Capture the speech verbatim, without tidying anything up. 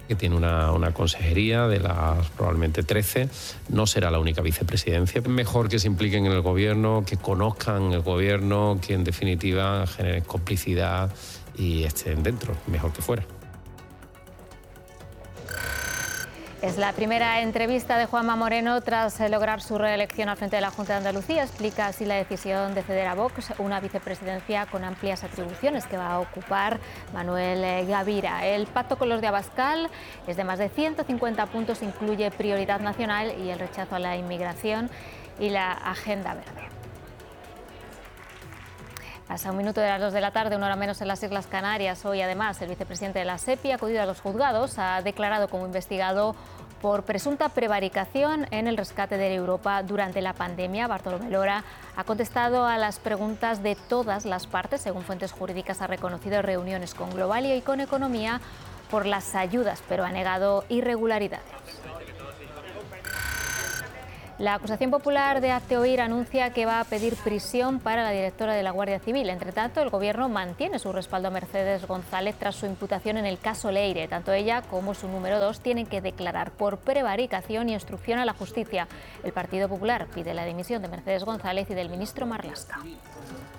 que tiene una, una consejería de las probablemente trece, no será la única vicepresidencia. Mejor que se impliquen en el gobierno, que conozcan el gobierno, que en definitiva generen complicidad y estén dentro, mejor que fuera. Es la primera entrevista de Juanma Moreno tras lograr su reelección al frente de la Junta de Andalucía. Explica así la decisión de ceder a Vox una vicepresidencia con amplias atribuciones que va a ocupar Manuel Gavira. El pacto con los de Abascal es de más de ciento cincuenta puntos, incluye prioridad nacional y el rechazo a la inmigración y la agenda verde. Pasa un minuto de las dos de la tarde, una hora menos en las Islas Canarias. Hoy, además, el vicepresidente de la SEPI, acudido a los juzgados, ha declarado como investigado por presunta prevaricación en el rescate de Europa durante la pandemia. Bartolomé Lora ha contestado a las preguntas de todas las partes. Según fuentes jurídicas, ha reconocido reuniones con Globalia y con Economía por las ayudas, pero ha negado irregularidades. La acusación popular de Hazte Oír anuncia que va a pedir prisión para la directora de la Guardia Civil. Entre tanto, el Gobierno mantiene su respaldo a Mercedes González tras su imputación en el caso Leire. Tanto ella como su número dos tienen que declarar por prevaricación y obstrucción a la justicia. El Partido Popular pide la dimisión de Mercedes González y del ministro Marlaska.